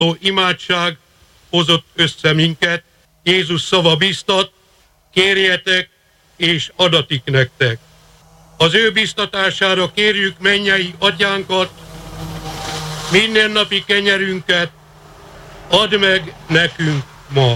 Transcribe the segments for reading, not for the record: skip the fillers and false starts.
imádság hozott össze minket. Jézus szava biztat, kérjetek, és adatik nektek. Az ő biztatására kérjük mennyei atyánkat, mindennapi kenyerünket add meg nekünk ma.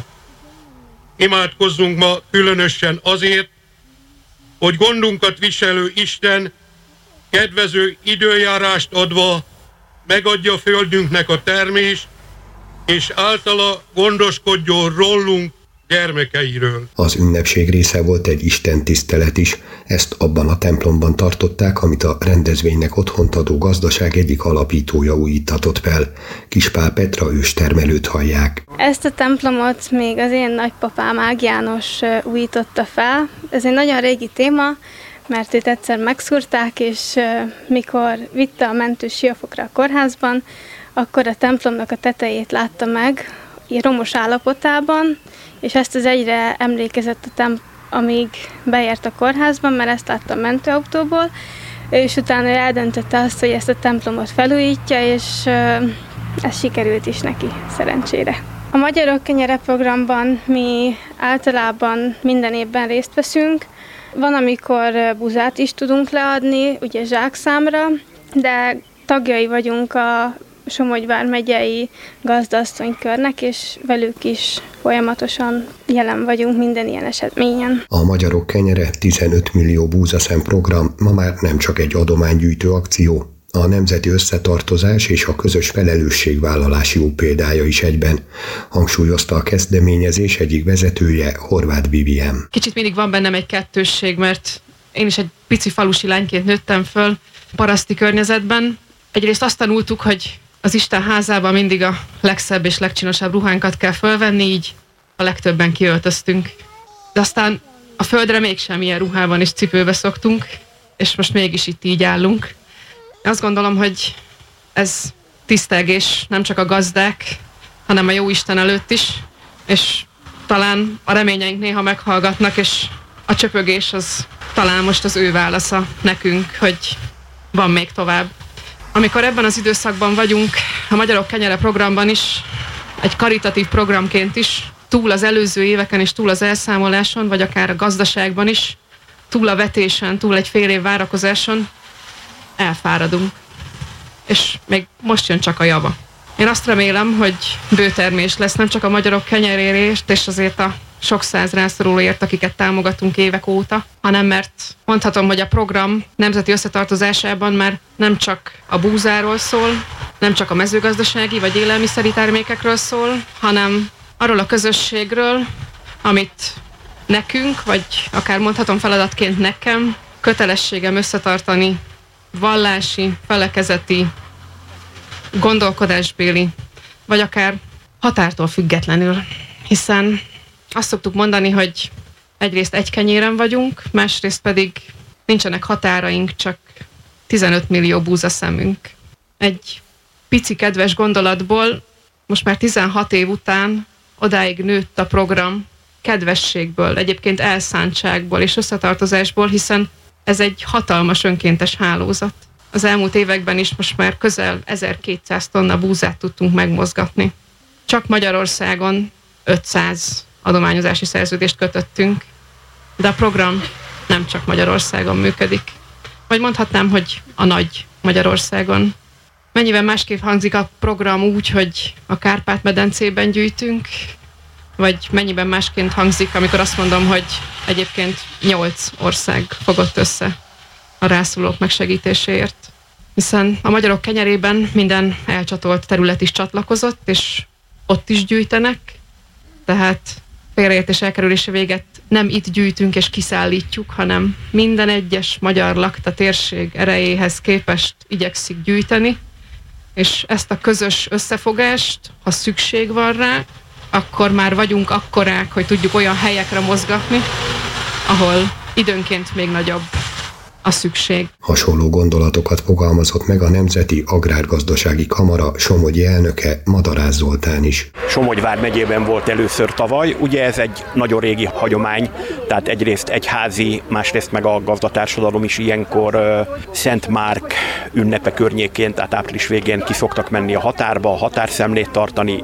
Imádkozzunk ma különösen azért, hogy gondunkat viselő Isten kedvező időjárást adva megadja földünknek a termést, és általa gondoskodjon rólunk, gyermekeiről. Az ünnepség része volt egy istentisztelet is, ezt abban a templomban tartották, amit a rendezvénynek otthont adó gazdaság egyik alapítója újítatott fel. Kispál Petra őstermelőt hallják. Ezt a templomot még az én nagypapám Ág János újította fel. Ez egy nagyon régi téma, mert itt egyszer megszúrták, és mikor vitte a mentő Siófokra a kórházban, akkor a templomnak a tetejét látta meg, romos állapotában, és ezt az egyre emlékezett amíg beért a kórházban, mert ezt látta a mentőautóból, és utána eldöntötte azt, hogy ezt a templomot felújítja, és ez sikerült is neki, szerencsére. A Magyarok Kenyere programban mi általában minden évben részt veszünk. Van, amikor buzát is tudunk leadni, ugye zsákszámra, de tagjai vagyunk a Somogy vármegyei gazdaasszonykörnek, és velük is folyamatosan jelen vagyunk minden ilyen eseményen. A Magyarok Kenyere 15 millió búzaszem program ma már nem csak egy adománygyűjtő akció, a nemzeti összetartozás és a közös felelősségvállalás jó példája is egyben, hangsúlyozta a kezdeményezés egyik vezetője, Horváth Vivien. Kicsit mindig van bennem egy kettősség, mert én is egy pici falusi lányként nőttem föl paraszti környezetben. Egyrészt azt tanultuk, hogy az Isten házában mindig a legszebb és legcsinosabb ruhánkat kell fölvenni, így a legtöbben kiöltöztünk. De aztán a földre mégsem ilyen ruhában és cipőbe szoktunk, és most mégis itt így állunk. Azt gondolom, hogy ez tisztelgés nem csak a gazdák, hanem a jó Isten előtt is, és talán a reményeink néha meghallgatnak, és a csöpögés az talán most az ő válasza nekünk, hogy van még tovább. Amikor ebben az időszakban vagyunk, a Magyarok Kenyere programban is, egy karitatív programként is, túl az előző éveken és túl az elszámoláson, vagy akár a gazdaságban is, túl a vetésen, túl egy fél év várakozáson, elfáradunk. És még most jön csak a java. Én azt remélem, hogy bőtermés lesz nem csak a Magyarok Kenyerért, és azért a sok száz rászorulóért, akiket támogatunk évek óta, hanem mert mondhatom, hogy a program nemzeti összetartozásában már nem csak a búzáról szól, nem csak a mezőgazdasági vagy élelmiszeri termékekről szól, hanem arról a közösségről, amit nekünk, vagy akár mondhatom feladatként nekem, kötelességem összetartani vallási, felekezeti, gondolkodásbéli, vagy akár határtól függetlenül. Hiszen azt szoktuk mondani, hogy egyrészt egy kenyéren vagyunk, másrészt pedig nincsenek határaink, csak 15 millió búzaszemünk. Egy pici kedves gondolatból most már 16 év után odáig nőtt a program kedvességből, egyébként elszántságból és összetartozásból, hiszen ez egy hatalmas önkéntes hálózat. Az elmúlt években is most már közel 1200 tonna búzát tudtunk megmozgatni. Csak Magyarországon 500 adományozási szerződést kötöttünk, de a program nem csak Magyarországon működik. Vagy mondhatnám, hogy a nagy Magyarországon. Mennyivel másképp hangzik a program úgy, hogy a Kárpát-medencében gyűjtünk, vagy mennyiben másként hangzik, amikor azt mondom, hogy egyébként 8 ország fogott össze a rászorulók megsegítéséért. Hiszen a Magyarok Kenyerében minden elcsatolt terület is csatlakozott, és ott is gyűjtenek, tehát félreértés elkerülése véget nem itt gyűjtünk és kiszállítjuk, hanem minden egyes magyar lakta térség erejéhez képest igyekszik gyűjteni, és ezt a közös összefogást, ha szükség van rá, akkor már vagyunk akkorák, hogy tudjuk olyan helyekre mozgatni, ahol időnként még nagyobb a szükség. Hasonló gondolatokat fogalmazott meg a Nemzeti Agrárgazdasági Kamara somogyi elnöke, Madarász Zoltán is. Somogy vármegyében volt először tavaly, ugye ez egy nagyon régi hagyomány, tehát egyrészt egyházi, másrészt meg a gazdatársadalom is ilyenkor Szent Márk ünnepe környékén, tehát április végén ki szoktak menni a határba, határszemlét tartani,